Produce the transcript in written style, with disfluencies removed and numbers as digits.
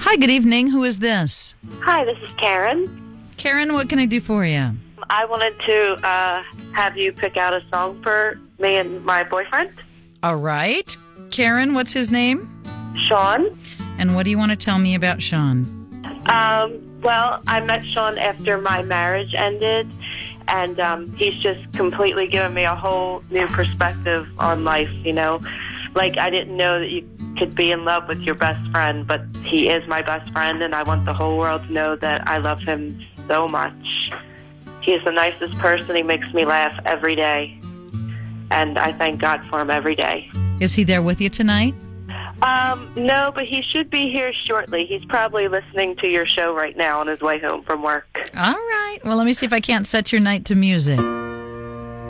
Hi, good evening. Who is this? Hi, this is Karen. Karen, what can I do for you? I wanted to have you pick out a song for me and my boyfriend, All right. Karen, what's his name? Sean. And what do you want to tell me about Sean? Well, I met Sean after my marriage ended, and he's just completely given me a whole new perspective on life, you know. Like, I didn't know that you could be in love with your best friend, but he is my best friend, and I want the whole world to know that I love him so much. He's the nicest person. He makes me laugh every day, and I thank God for him every day. Is he there with you tonight? No, but he should be here shortly. He's probably listening to your show right now on his way home from work. All right. Well, let me see if I can't set your night to music.